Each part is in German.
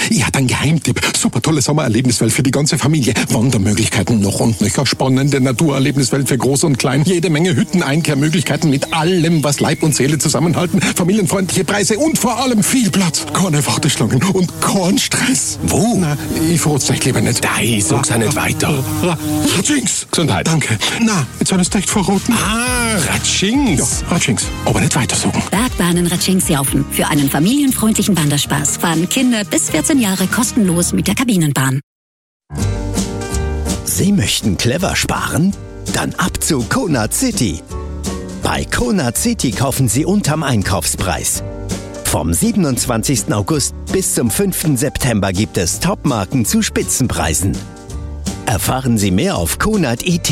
Ja, dann Geheimtipp. Super tolle Sommererlebniswelt für die ganze Familie. Wandermöglichkeiten noch und nöcher. Spannende Naturerlebniswelt für Groß und Klein. Jede Menge Hütten, Einkehrmöglichkeiten mit allem, was Leib und Seele zusammenhalten. Familienfreundliche Preise und vor allem viel Platz. Keine Warteschlangen und kein Stress. Wo? Na, ich verrot's euch lieber nicht. Nein, sag's auch nicht weiter. Ratschings. Gesundheit. Danke. Na, jetzt soll es echt verroten. Ratschings. Ja, Ratschings. Aber nicht weiter suchen. Bergbahnen Ratschings-Jaufen. Für einen familienfreundlichen Wanderspaß fahren Kinder bis 14 Jahre kostenlos mit der Kabinenbahn. Sie möchten clever sparen? Dann ab zu Conard City. Bei Conard City kaufen Sie unterm Einkaufspreis. Vom 27. August bis zum 5. September gibt es Topmarken zu Spitzenpreisen. Erfahren Sie mehr auf Conard.it.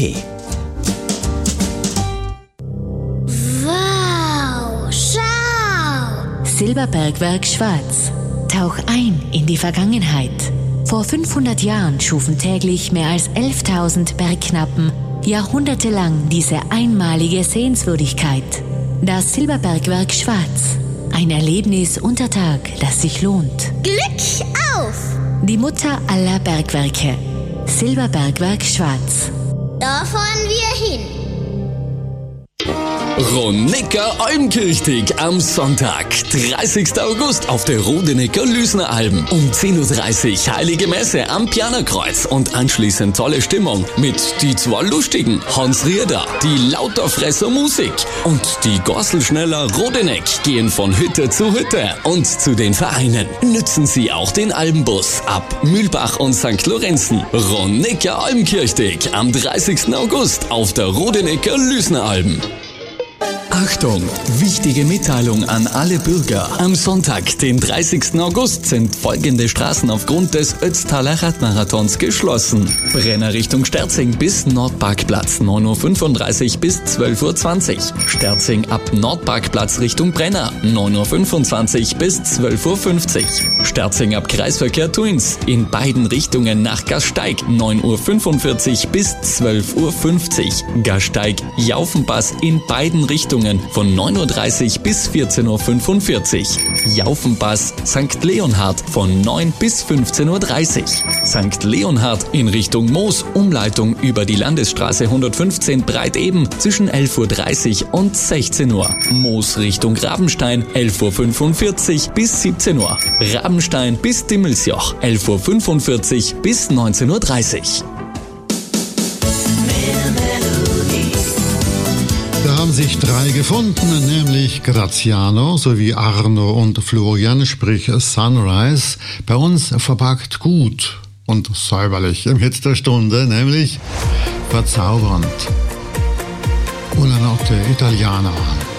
Wow, schau! Silberbergwerk Schwarz. Tauch ein in die Vergangenheit. Vor 500 Jahren schufen täglich mehr als 11.000 Bergknappen jahrhundertelang diese einmalige Sehenswürdigkeit. Das Silberbergwerk Schwarz. Ein Erlebnis unter Tag, das sich lohnt. Glück auf! Die Mutter aller Bergwerke. Silberbergwerk Schwarz. Da fahren wir hin. Ronecker-Almkirchtag am Sonntag, 30. August auf der Rodenecker-Lüsner Alm. Um 10.30 Uhr Heilige Messe am Pianerkreuz und anschließend tolle Stimmung mit die zwei Lustigen, Hans Rieder, die Lauterfresser Musik und die Gorselschneller Rodeneck gehen von Hütte zu Hütte und zu den Vereinen. Nützen Sie auch den Almbus ab Mühlbach und St. Lorenzen. Ronecker-Almkirchtag am 30. August auf der Rodenecker-Lüsner Alm. Achtung! Wichtige Mitteilung an alle Bürger. Am Sonntag, den 30. August, sind folgende Straßen aufgrund des Ötztaler Radmarathons geschlossen. Brenner Richtung Sterzing bis Nordparkplatz 9.35 Uhr bis 12.20 Uhr. Sterzing ab Nordparkplatz Richtung Brenner 9.25 Uhr bis 12.50 Uhr. Sterzing ab Kreisverkehr Thuins in beiden Richtungen nach Gasteig 9.45 Uhr bis 12.50 Uhr. Gasteig Jaufenpass in beiden Richtungen von 9.30 Uhr bis 14.45 Uhr. Jaufenpass St. Leonhard von 9 bis 15.30 Uhr. St. Leonhard in Richtung Moos, Umleitung über die Landesstraße 115 Breiteben zwischen 11.30 Uhr und 16 Uhr. Moos Richtung Rabenstein 11.45 Uhr bis 17 Uhr. Rabenstein bis Dimmelsjoch 11.45 Uhr bis 19.30 Uhr. Da haben sich 3 gefunden, nämlich Graziano sowie Arno und Florian, sprich Sunrise, bei uns verpackt gut und säuberlich im Hit der Stunde, nämlich verzaubernd. Buonanotte Italiana.